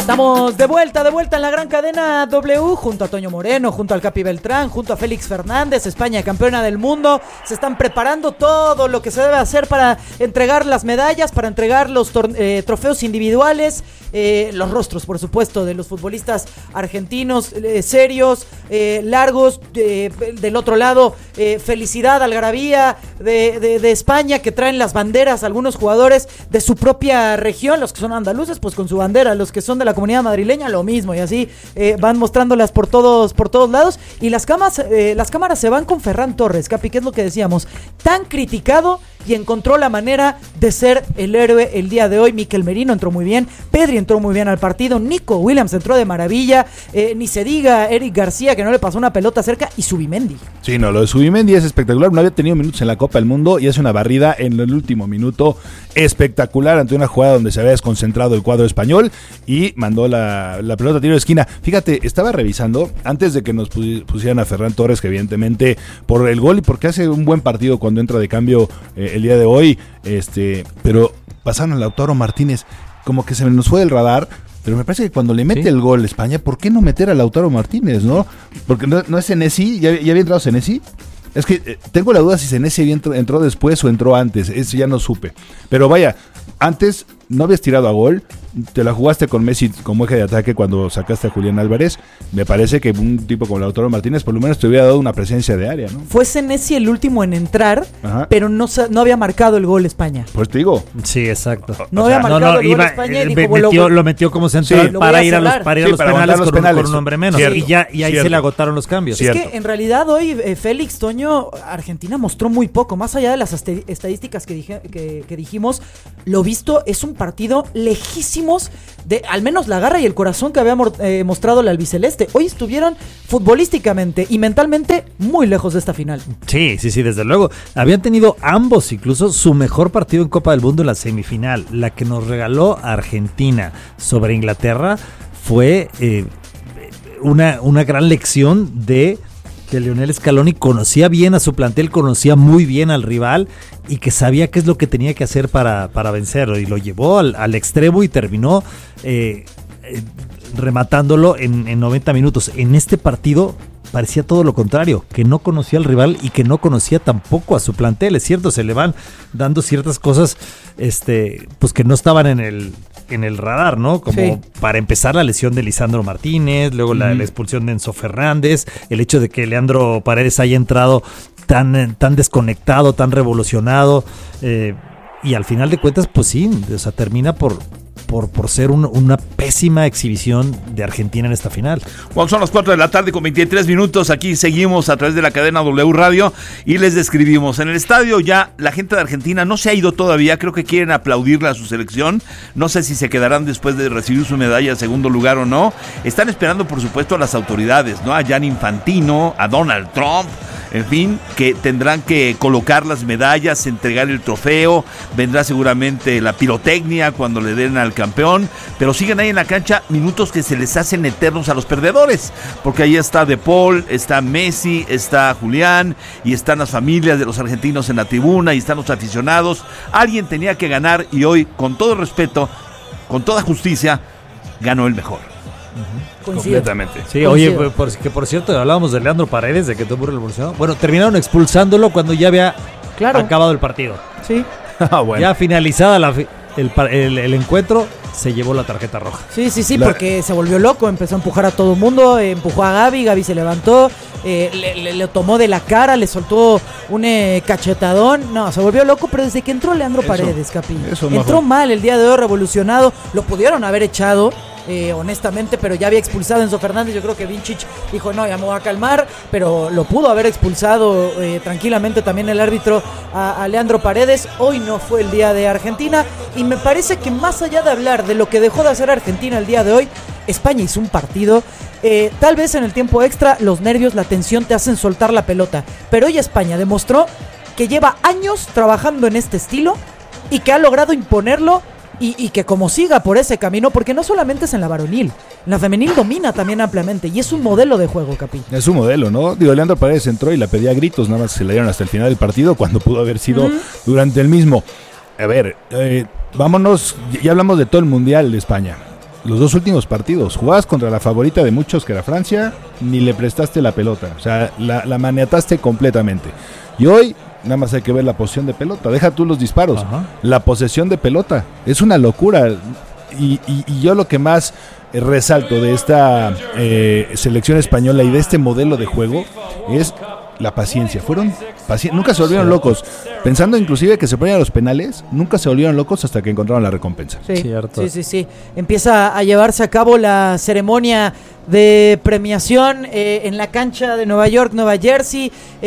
Estamos de vuelta en la gran cadena W, junto a Toño Moreno, junto al Capi Beltrán, junto a Félix Fernández. España, campeona del mundo. Se están preparando todo lo que se debe hacer para entregar las medallas, para entregar los trofeos individuales, los rostros, por supuesto, de los futbolistas argentinos, serios, largos. Del otro lado, felicidad, algarabía de España, que traen las banderas, algunos jugadores de su propia región, los que son andaluces, pues con su bandera, los que son de la comunidad madrileña, lo mismo, y así van mostrándolas por todos lados. Y las cámaras se van con Ferran Torres, Capi, que es lo que decíamos, tan criticado, y encontró la manera de ser el héroe el día de hoy. Mikel Merino entró muy bien, Pedri entró muy bien al partido, Nico Williams entró de maravilla, ni se diga Eric García, que no le pasó una pelota cerca, y Zubimendi. Sí, no, lo de Zubimendi es espectacular. No había tenido minutos en la Copa del Mundo y hace una barrida en el último minuto espectacular ante una jugada donde se había desconcentrado el cuadro español y mandó la pelota a tiro de esquina. Fíjate, estaba revisando antes de que nos pusieran a Ferran Torres, que evidentemente por el gol y porque hace un buen partido cuando entra de cambio el día de hoy, pero pasaron a Lautaro Martínez, como que se nos fue del radar. Pero me parece que cuando le mete el gol España, ¿por qué no meter a Lautaro Martínez, no? Porque no es Senesi, ¿ya había entrado Senesi? Es que tengo la duda si Senesi entró después o entró antes, eso ya no supe. Pero vaya, antes no habías tirado a gol, te la jugaste con Messi como eje de ataque cuando sacaste a Julián Álvarez. Me parece que un tipo como Lautaro Martínez por lo menos te hubiera dado una presencia de área, ¿no? Fue Senesi el último en entrar, pero no había marcado el gol España. Pues te digo. Sí, exacto. No había marcado el gol España y dijo, lo metió como central para ir a los penales con un hombre menos. Cierto, y ahí se le agotaron los cambios. Cierto. Es que en realidad hoy Félix, Toño, Argentina mostró muy poco. Más allá de las estadísticas que dijimos, lo visto es un partido lejísimos de al menos la garra y el corazón que había mostrado el albiceleste. Hoy estuvieron futbolísticamente y mentalmente muy lejos de esta final. Sí, desde luego. Habían tenido ambos incluso su mejor partido en Copa del Mundo en la semifinal. La que nos regaló Argentina sobre Inglaterra fue una gran lección de que Lionel Scaloni conocía bien a su plantel, conocía muy bien al rival y que sabía qué es lo que tenía que hacer para vencerlo, y lo llevó al extremo y terminó rematándolo en 90 minutos. En este partido parecía todo lo contrario, que no conocía al rival y que no conocía tampoco a su plantel. Es cierto, se le van dando ciertas cosas pues que no estaban en el radar, ¿no? Como para empezar la lesión de Lisandro Martínez, luego la expulsión de Enzo Fernández, el hecho de que Leandro Paredes haya entrado tan desconectado, tan revolucionado, y al final de cuentas, pues sí, o sea, termina por ser una pésima exhibición de Argentina en esta final. Bueno, son las 4 de la tarde con 23 minutos. Aquí seguimos a través de la cadena W Radio y les describimos. En el estadio ya la gente de Argentina no se ha ido todavía. Creo que quieren aplaudirle a su selección. No sé si se quedarán después de recibir su medalla en segundo lugar o no. Están esperando, por supuesto, a las autoridades, ¿no? A Gianni Infantino, a Donald Trump. En fin, que tendrán que colocar las medallas, entregar el trofeo, vendrá seguramente la pirotecnia cuando le den al campeón, pero siguen ahí en la cancha minutos que se les hacen eternos a los perdedores, porque ahí está De Paul, está Messi, está Julián, y están las familias de los argentinos en la tribuna, y están los aficionados. Alguien tenía que ganar, y hoy, con todo respeto, con toda justicia, ganó el mejor. Completamente. Sí, oye, por cierto, hablábamos de Leandro Paredes, de que todo el evolucionó. Bueno, terminaron expulsándolo cuando ya había acabado el partido. Sí. Bueno. Ya finalizada el encuentro, se llevó la tarjeta roja. Sí, porque se volvió loco, empezó a empujar a todo el mundo, empujó a Gaby se levantó, le tomó de la cara, le soltó un cachetadón. No, se volvió loco, pero desde que entró Leandro Paredes, Capi, entró mal el día de hoy, revolucionado. Lo pudieron haber echado, honestamente, pero ya había expulsado a Enzo Fernández. Yo creo que Vincic dijo, no, ya me voy a calmar, pero lo pudo haber expulsado tranquilamente también el árbitro a Leandro Paredes. Hoy no fue el día de Argentina, y me parece que más allá de hablar de lo que dejó de hacer Argentina el día de hoy, España hizo un partido. Tal vez en el tiempo extra los nervios, la tensión te hacen soltar la pelota, pero hoy España demostró que lleva años trabajando en este estilo y que ha logrado imponerlo. Y que como siga por ese camino, porque no solamente es en la varonil, en la femenil domina también ampliamente, y es un modelo de juego, Capi. Es un modelo, ¿no? Digo, Leandro Paredes entró y la pedía a gritos, nada más se le dieron hasta el final del partido, cuando pudo haber sido durante el mismo. A ver, vámonos, ya hablamos de todo el Mundial de España. los 2 últimos partidos. Jugabas contra la favorita de muchos, que era Francia, ni le prestaste la pelota. O sea, la maniataste completamente. Y hoy nada más hay que ver la posición de pelota. Deja tú los disparos. Ajá. La posesión de pelota. Es una locura. Y yo lo que más resalto de esta selección española y de este modelo de juego es la paciencia. Nunca se volvieron locos. Pensando inclusive que se ponían a los penales, nunca se volvieron locos hasta que encontraron la recompensa. Sí. Empieza a llevarse a cabo la ceremonia de premiación en la cancha de Nueva York, Nueva Jersey,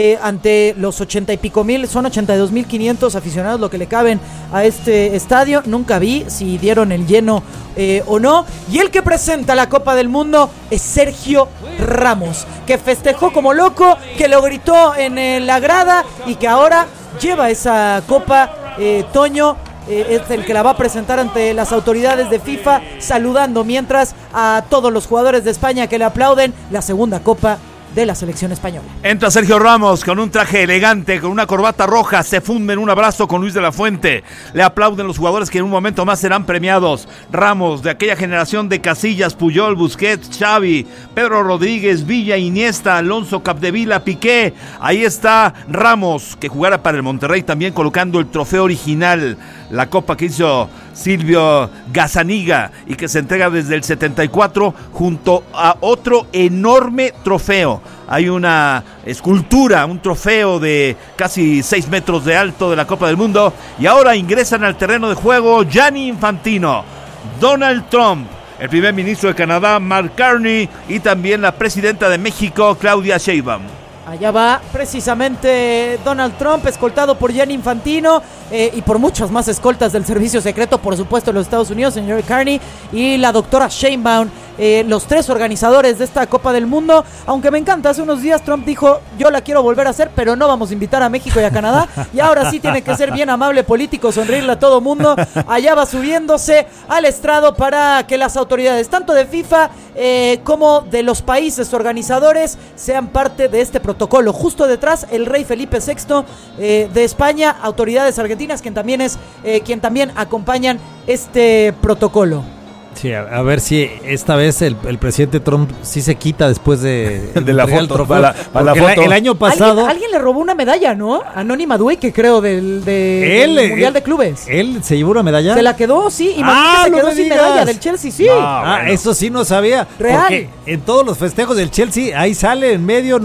ante los 80 y pico mil, son 82.500 aficionados lo que le caben a este estadio. Nunca vi si dieron el lleno o no. Y el que presenta la Copa del Mundo es Sergio Ramos, que festejó como loco, que lo gritó en la grada y que ahora lleva esa copa. Toño es el que la va a presentar ante las autoridades de FIFA, saludando mientras a todos los jugadores de España que le aplauden la segunda copa de la selección española. Entra Sergio Ramos con un traje elegante, con una corbata roja, se funde en un abrazo con Luis de la Fuente. Le aplauden los jugadores que en un momento más serán premiados. Ramos, de aquella generación de Casillas, Puyol, Busquets, Xavi, Pedro Rodríguez, Villa, Iniesta, Alonso, Capdevila, Piqué. Ahí está Ramos, que jugara para el Monterrey también, colocando el trofeo original, la copa que hizo Silvio Gazzaniga y que se entrega desde el 74 junto a otro enorme trofeo. Hay una escultura, un trofeo de casi 6 metros de alto de la Copa del Mundo, y ahora ingresan al terreno de juego Gianni Infantino, Donald Trump, el primer ministro de Canadá, Mark Carney, y también la presidenta de México, Claudia Sheinbaum. Allá va precisamente Donald Trump, escoltado por Gianni Infantino y por muchas más escoltas del servicio secreto, por supuesto, de los Estados Unidos, señor Carney y la doctora Sheinbaum, los 3 organizadores de esta Copa del Mundo. Aunque me encanta, hace unos días Trump dijo, yo la quiero volver a hacer, pero no vamos a invitar a México y a Canadá. Y ahora sí tiene que ser bien amable político, sonreírle a todo mundo. Allá va subiéndose al estrado para que las autoridades, tanto de FIFA como de los países organizadores, sean parte de este protocolo. Justo detrás, el rey Felipe VI de España, autoridades argentinas, quien también acompañan este protocolo. Sí, a ver si esta vez el presidente Trump sí se quita después de la foto. Para la foto. El año pasado... ¿Alguien le robó una medalla, ¿no? Anónima Duque, creo, del Mundial de Clubes. ¿Él se llevó una medalla? Se la quedó, sí. Y se quedó sin medalla del Chelsea, sí. No, bueno. Eso sí no sabía. Real. Porque en todos los festejos del Chelsea, ahí sale en medio,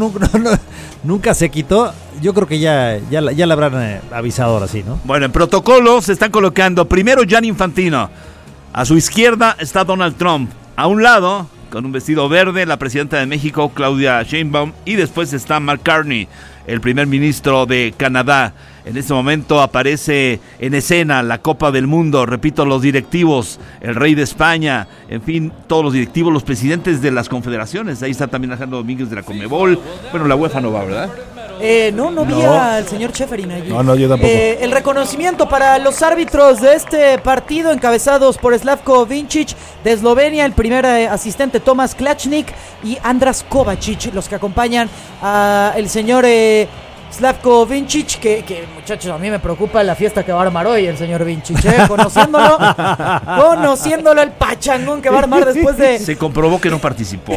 nunca se quitó. Yo creo que ya la habrán avisado ahora sí, ¿no? Bueno, en protocolo se están colocando primero Gianni Infantino. A su izquierda está Donald Trump. A un lado, con un vestido verde, la presidenta de México, Claudia Sheinbaum. Y después está Mark Carney, el primer ministro de Canadá. En este momento aparece en escena la Copa del Mundo. Repito, los directivos, el rey de España, en fin, todos los directivos, los presidentes de las confederaciones. Ahí está también Alejandro Domínguez de la Conmebol. Bueno, la UEFA no va, ¿verdad? No vi al señor Cheferin allí. No, yo tampoco. El reconocimiento para los árbitros de este partido, encabezados por Slavko Vincic de Eslovenia, el primer asistente Tomas Klachnik y Andras Kovacic, los que acompañan al señor Slavko Vincic, que muchachos, a mí me preocupa la fiesta que va a armar hoy el señor Vincic, conociéndolo, el pachangón que va a armar después de... Se comprobó que no participó.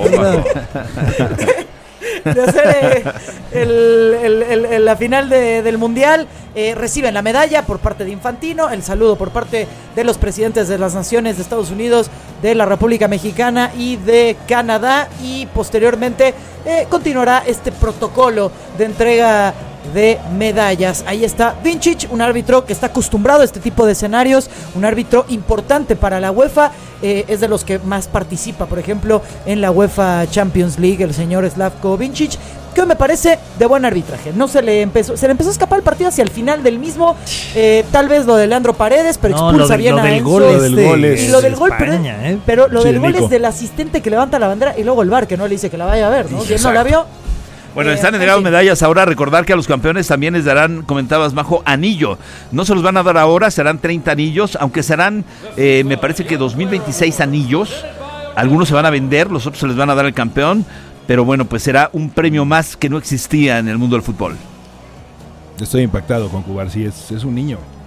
De hacer la final del Mundial. Reciben la medalla por parte de Infantino, el saludo por parte de los presidentes de las naciones de Estados Unidos, de la República Mexicana y de Canadá, y posteriormente continuará este protocolo de entrega de medallas. Ahí está Vincic, un árbitro que está acostumbrado a este tipo de escenarios, un árbitro importante para la UEFA, es de los que más participa, por ejemplo, en la UEFA Champions League, el señor Slavko Vincic, que me parece de buen arbitraje. No se le empezó a escapar el partido hacia el final del mismo, tal vez lo de Leandro Paredes, pero expulsa bien a Enzo. Lo del gol es y lo del gol, España, pero lo del gol es del asistente que levanta la bandera y luego el VAR que no le dice que la vaya a ver, ¿no? ¿Quién no la vio? Bueno, están entregados medallas ahora. Recordar que a los campeones también les darán, comentabas, Majo, anillo. No se los van a dar ahora, serán 30 anillos, aunque serán, me parece que 2026 anillos. Algunos se van a vender, los otros se les van a dar al campeón. Pero bueno, pues será un premio más que no existía en el mundo del fútbol. Estoy impactado con Cubar, sí, es un niño.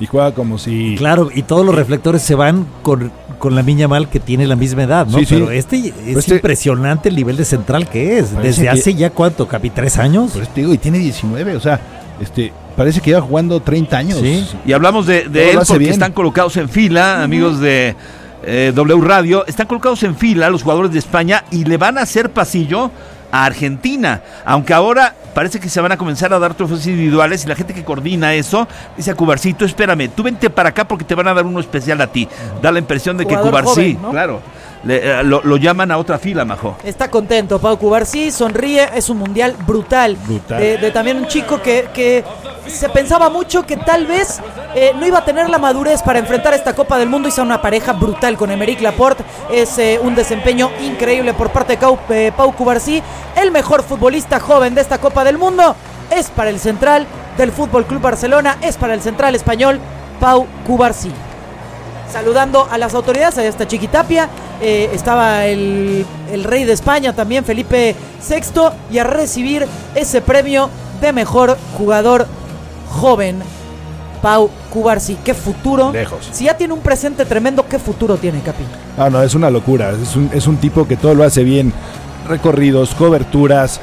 y juega como si... Claro, y todos los reflectores se van con Lamine Yamal, que tiene la misma edad, ¿no? Sí, sí. Pero es impresionante el nivel de central que es. Desde hace ya, ¿cuánto? ¿Capi? 3 años? Pues te digo, y tiene 19, o sea, parece que lleva jugando 30 años. Sí. Y hablamos de él porque bien. Están colocados en fila, amigos de W Radio, están colocados en fila los jugadores de España y le van a hacer pasillo a Argentina, aunque ahora parece que se van a comenzar a dar trofeos individuales y la gente que coordina eso dice a Cubarcito, espérame, tú vente para acá porque te van a dar uno especial a ti. Da la impresión de que Cubarsí, ¿no? Claro, lo llaman a otra fila, Majo. Está contento Pau Cubarsí, sonríe, es un mundial brutal. De también un chico que se pensaba mucho que tal vez no iba a tener la madurez para enfrentar esta Copa del Mundo. Hizo una pareja brutal con Aymeric Laporte. Es un desempeño increíble por parte de Pau Cubarsí. El mejor futbolista joven de esta Copa del Mundo es para el central del FC Barcelona, es para el central español Pau Cubarsí. Saludando a las autoridades, allá está Chiquitapia, estaba el rey de España también, Felipe VI, y a recibir ese premio de mejor jugador joven, Pau Cubarsí. ¿Qué futuro? Lejos. Si ya tiene un presente tremendo, ¿qué futuro tiene, Capi? No, es una locura, es un tipo que todo lo hace bien. Recorridos, coberturas,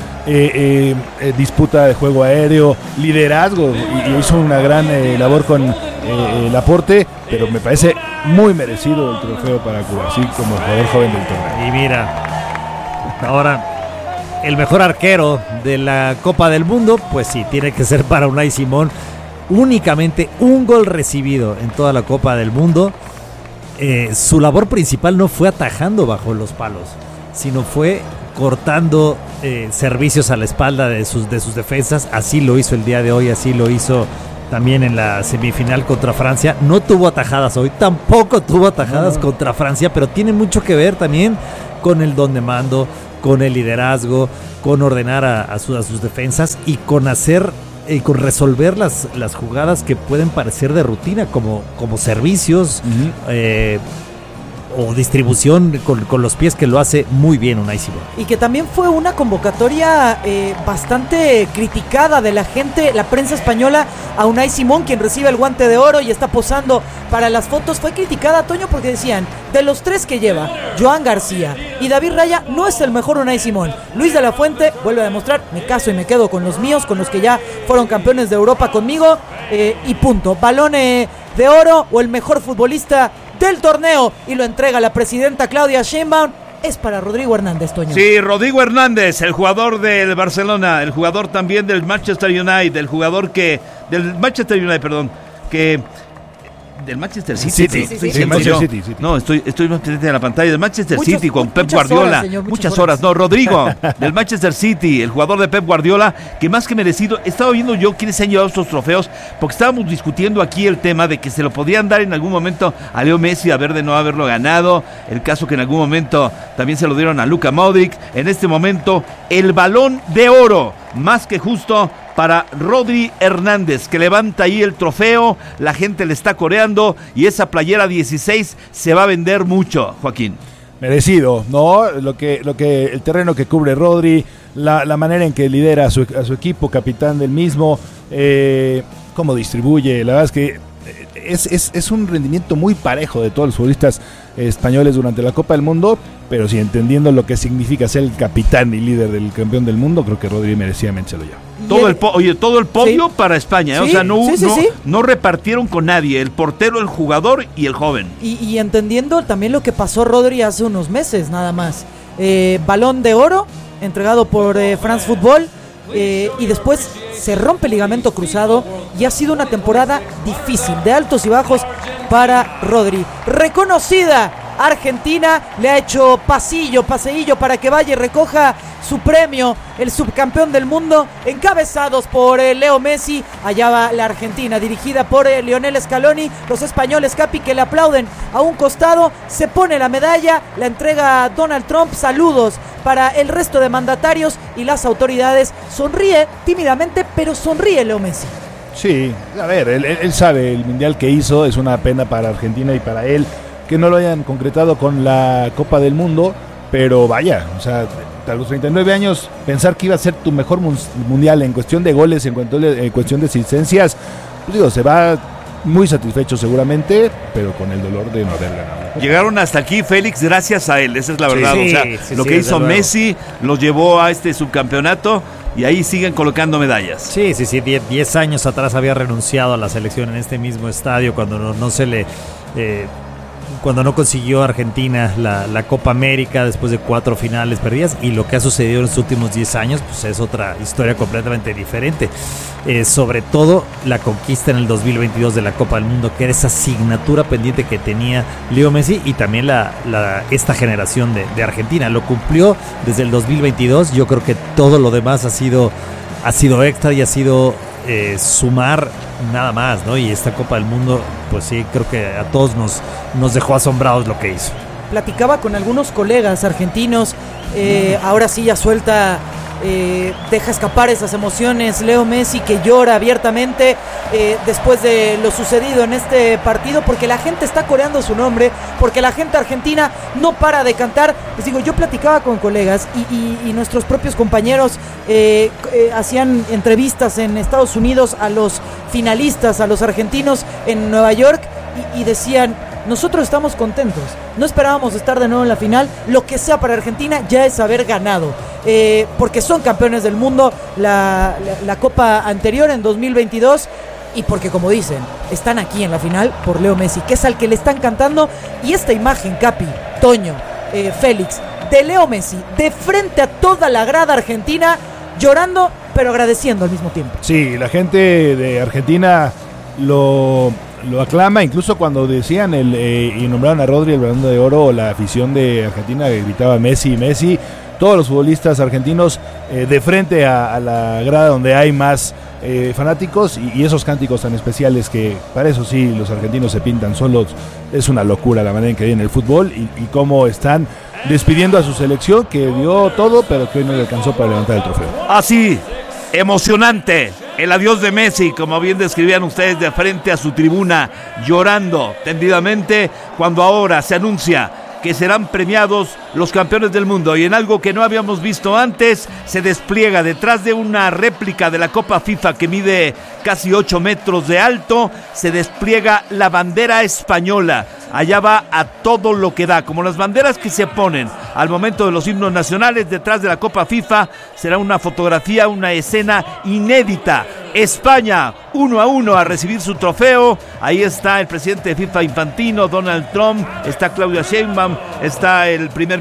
disputa de juego aéreo, liderazgo, y hizo una gran labor con Laporte, pero me parece muy merecido el trofeo para Cubarsí como jugador joven del torneo. Y mira, ahora el mejor arquero de la Copa del Mundo, pues sí, tiene que ser para Unai Simón. Únicamente un gol recibido en toda la Copa del Mundo. Su labor principal no fue atajando bajo los palos, sino fue cortando servicios a la espalda de sus defensas. Así lo hizo el día de hoy, así lo hizo también en la semifinal contra Francia. No tuvo atajadas hoy, tampoco tuvo atajadas contra Francia, pero tiene mucho que ver también con el don de mando, con el liderazgo, con ordenar a sus defensas y con hacer y con resolver las jugadas que pueden parecer de rutina, como servicios, o distribución con los pies, que lo hace muy bien Unai Simón. Y que también fue una convocatoria bastante criticada de la gente, la prensa española, a Unai Simón, quien recibe el guante de oro y está posando para las fotos. Fue criticada, Toño, porque decían, de los tres que lleva, Joan García y David Raya, no es el mejor Unai Simón. Luis de la Fuente vuelve a demostrar, me caso y me quedo con los míos, con los que ya fueron campeones de Europa conmigo, y punto. Balón de oro o el mejor futbolista del torneo, y lo entrega la presidenta Claudia Sheinbaum, es para Rodrigo Hernández, Toño. Sí, Rodrigo Hernández, el jugador del Barcelona, el jugador también del Manchester United, del Manchester City. Sí. No, estoy más pendiente de la pantalla. Del Manchester City con Pep Guardiola. Muchas horas. No, Rodrigo, del Manchester City, el jugador de Pep Guardiola, que más que merecido. Estaba viendo yo quiénes se han llevado estos trofeos, porque estábamos discutiendo aquí el tema de que se lo podían dar en algún momento a Leo Messi, a ver de no haberlo ganado. El caso que en algún momento también se lo dieron a Luka Modric. En este momento, el Balón de Oro, más que justo, para Rodri Hernández, que levanta ahí el trofeo, la gente le está coreando y esa playera 16 se va a vender mucho, Joaquín. Merecido, ¿no? Lo que el terreno que cubre Rodri, la manera en que lidera a su equipo, capitán del mismo, cómo distribuye, la verdad es que es un rendimiento muy parejo de todos los futbolistas españoles durante la Copa del Mundo, pero sí, entendiendo lo que significa ser el capitán y líder del campeón del mundo, creo que Rodri merecidamente se lo lleva. Todo el podio sí, para España, sí, o sea, sí. No repartieron con nadie, el portero, el jugador y el joven. Y entendiendo también lo que pasó Rodri hace unos meses nada más. Balón de oro entregado por France Football, y después se rompe el ligamento cruzado y ha sido una temporada difícil, de altos y bajos para Rodri. Reconocida Argentina le ha hecho paseillo para que vaya y recoja su premio, el subcampeón del mundo, encabezados por Leo Messi. Allá va la Argentina, dirigida por Lionel Scaloni. Los españoles, Capi, que le aplauden a un costado, se pone la medalla, la entrega Donald Trump. Saludos para el resto de mandatarios y las autoridades. Sonríe tímidamente, pero sonríe Leo Messi. Sí, a ver, él sabe el mundial que hizo, es una pena para Argentina y para él que no lo hayan concretado con la Copa del Mundo, pero vaya, o sea, a los 39 años, pensar que iba a ser tu mejor mundial en cuestión de goles, en cuestión de asistencias, pues digo, se va muy satisfechos seguramente, pero con el dolor de no haber ganado. Llegaron hasta aquí, Félix, gracias a él, esa es la verdad. Sí, o sea, sí, lo sí, que hizo desde luego. Messi los llevó a este subcampeonato y ahí siguen colocando medallas. Sí, 10 años atrás había renunciado a la selección en este mismo estadio cuando no se le... cuando no consiguió Argentina la Copa América después de 4 finales perdidas, y lo que ha sucedido en los últimos 10 años pues es otra historia completamente diferente. Sobre todo la conquista en el 2022 de la Copa del Mundo, que era esa asignatura pendiente que tenía Leo Messi y también esta generación de Argentina. Lo cumplió desde el 2022. Yo creo que todo lo demás ha sido extra y ha sido sumar nada más, ¿no? Y esta Copa del Mundo, pues sí, creo que a todos nos dejó asombrados lo que hizo. Platicaba con algunos colegas argentinos, ahora sí ya suelta, deja escapar esas emociones Leo Messi, que llora abiertamente después de lo sucedido en este partido, porque la gente está coreando su nombre, porque la gente argentina no para de cantar. Les digo, yo platicaba con colegas y nuestros propios compañeros hacían entrevistas en Estados Unidos a los finalistas, a los argentinos en Nueva York, y decían: nosotros estamos contentos, no esperábamos estar de nuevo en la final, lo que sea para Argentina ya es haber ganado, porque son campeones del mundo la Copa anterior en 2022, y porque, como dicen, están aquí en la final por Leo Messi, que es al que le están cantando. Y esta imagen, Capi, Toño, Félix, de Leo Messi de frente a toda la grada argentina, llorando pero agradeciendo al mismo tiempo. Sí, la gente de Argentina lo aclama, incluso cuando decían y nombraron a Rodri el Balón de Oro, la afición de Argentina gritaba Messi, Messi. Todos los futbolistas argentinos de frente a la grada donde hay más fanáticos, y esos cánticos tan especiales que para eso sí los argentinos se pintan solos. Es una locura la manera en que viene el fútbol y cómo están despidiendo a su selección, que dio todo pero que hoy no le alcanzó para levantar el trofeo. Así, emocionante el adiós de Messi, como bien describían ustedes, de frente a su tribuna, llorando tendidamente, cuando ahora se anuncia que serán premiados los campeones del mundo, y en algo que no habíamos visto antes, se despliega detrás de una réplica de la Copa FIFA que mide casi 8 metros de alto, se despliega la bandera española. Allá va a todo lo que da, como las banderas que se ponen al momento de los himnos nacionales. Detrás de la Copa FIFA será una fotografía, una escena inédita. España 1-1 a recibir su trofeo. Ahí está el presidente de FIFA Infantino, Donald Trump, está Claudia Sheinbaum, está el primer